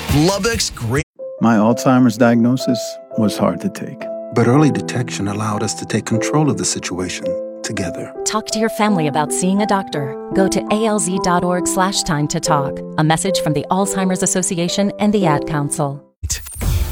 Lubbock's great. My Alzheimer's diagnosis was hard to take. But early detection allowed us to take control of the situation together. Talk to your family about seeing a doctor. Go to alz.org/time to talk. A message from the Alzheimer's Association and the Ad Council.